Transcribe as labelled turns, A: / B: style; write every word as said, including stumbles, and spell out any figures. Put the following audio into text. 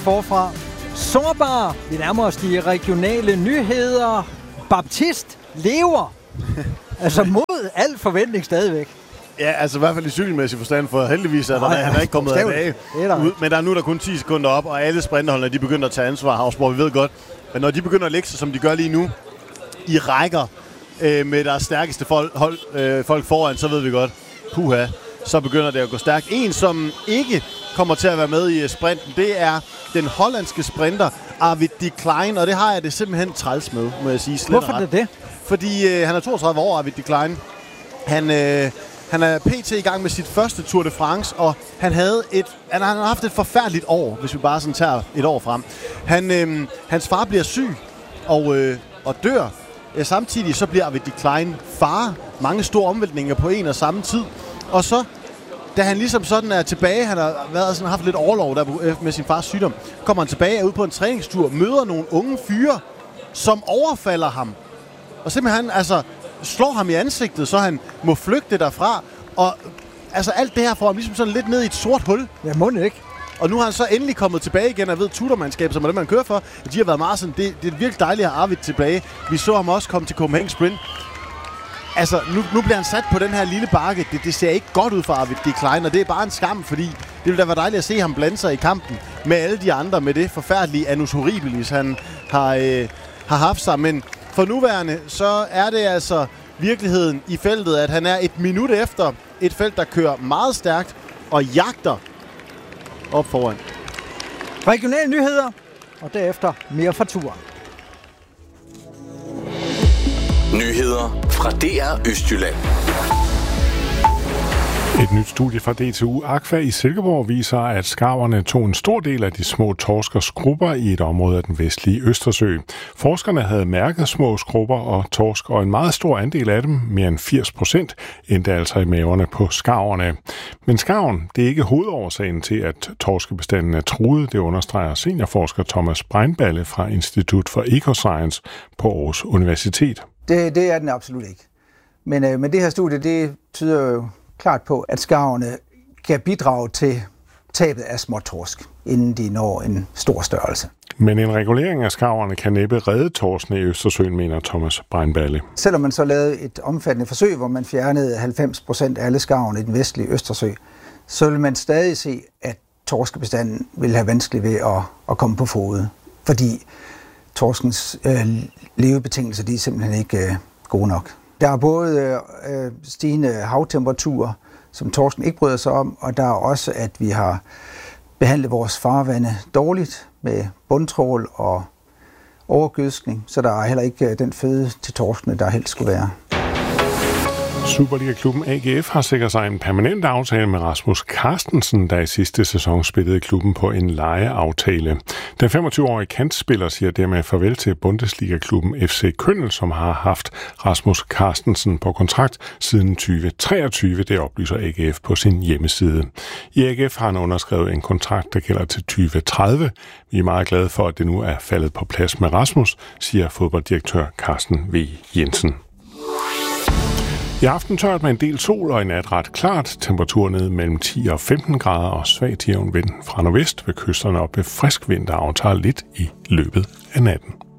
A: forfra. Sårbar. Vi nærmer os de regionale nyheder. Baptist lever. Altså mod al forventning stadigvæk.
B: Ja, altså i hvert fald i cykelmæssig forstand, for heldigvis er der,
A: Nej,
B: han er ikke kommet af dage.
A: Ud,
B: men der er nu der kun ti sekunder op, og alle sprinterholdene, de begynder at tage ansvar. Havsborg, vi ved godt, at når de begynder at lægge sig, som de gør lige nu, i rækker øh, med deres stærkeste folk, hold, øh, folk foran, så ved vi godt, puha, så begynder det at gå stærkt. En, som ikke kommer til at være med i sprinten, det er den hollandske sprinter Arvid de Klein, og det har jeg det simpelthen træls med, må jeg sige.
A: Hvorfor er det?
B: Fordi øh, han er toogtredive år, Arvid de Klein. Han... Øh, Han er pt. i gang med sit første Tour de France, og han havde et, han har haft et forfærdeligt år, hvis vi bare sådan tager et år frem. Han, øh, hans far bliver syg og, øh, og dør. Samtidig så bliver Arvid de Klein far. Mange store omvæltninger på en og samme tid. Og så, da han ligesom sådan er tilbage, han har været sådan, haft lidt overlov der med sin fars sygdom, kommer han tilbage, er ude på en træningstur, møder nogle unge fyre, som overfalder ham. Og simpelthen, altså... slår ham i ansigtet, så han må flygte derfra. Og altså alt det her får ham ligesom sådan lidt ned i et sort hul.
A: Ja, må ikke.
B: Og nu har han så endelig kommet tilbage igen, og ved tutormandskab, som er det, man kører for. De har været meget sådan, det, det er virkelig dejligt at have Arvid tilbage. Vi så ham også komme til Copenhagen Sprint. Altså, nu, nu bliver han sat på den her lille bakke. Det, det ser ikke godt ud for Arvid de Klein, og det er bare en skam, fordi det ville da være dejligt at se ham blande sig i kampen med alle de andre, med det forfærdelige annus horribilis, han har, øh, har haft sig. Men for nuværende, så er det altså virkeligheden i feltet, at han er et minut efter et felt, der kører meget stærkt og jagter op foran.
A: Regionale nyheder, og derefter mere fra turen.
C: Nyheder fra D R Østjylland.
D: Et nyt studie fra D T U Aqua i Silkeborg viser, at skarverne tog en stor del af de små torskers skrubber i et område af den vestlige Østersø. Forskerne havde mærket små skrubber og torsk, og en meget stor andel af dem, mere end firs procent, endte altså i maverne på skarverne. Men skarven, det er ikke hovedårsagen til, at torskebestanden er truet, det understreger seniorforsker Thomas Breinballe fra Institut for Ecoscience på Aarhus Universitet.
E: Det, det er den absolut ikke. Men, øh, men det her studie, det tyder jo klart på, at skarverne kan bidrage til tabet af småtorsk, inden de når en stor størrelse.
D: Men en regulering af skarverne kan næppe redde torskene i Østersøen, mener Thomas Breinballe.
E: Selvom man så lavede et omfattende forsøg, hvor man fjernede halvfems procent af alle skarverne i den vestlige Østersø, så vil man stadig se, at torskebestanden vil have vanskeligt ved at, at komme på fode, fordi torskens øh, levebetingelser, de er simpelthen ikke øh, gode nok. Der er både øh, stigende havtemperaturer, som torsken ikke bryder sig om, og der er også, at vi har behandlet vores farvande dårligt med bundtrål og overgødskning, så der er heller ikke den føde til torskene, der helst skulle være.
D: Superliga-klubben A G F har sikret sig en permanent aftale med Rasmus Carstensen, der i sidste sæson spillede klubben på en lejeaftale. Den femogtyve-årige kantspiller siger dermed farvel til Bundesliga-klubben F C Köln, som har haft Rasmus Carstensen på kontrakt siden tyve treogtyve, det oplyser A G F på sin hjemmeside. I A G F har han underskrevet en kontrakt, der gælder til tyve tredive. Vi er meget glade for, at det nu er faldet på plads med Rasmus, siger fodbolddirektør Carsten V. Jensen. I aften tørt med en del sol og i nat ret klart. Temperatur ned mellem ti og femten grader og svag til jævn vind fra nordvest ved kysterne op ved frisk vind, der aftager lidt i løbet af natten.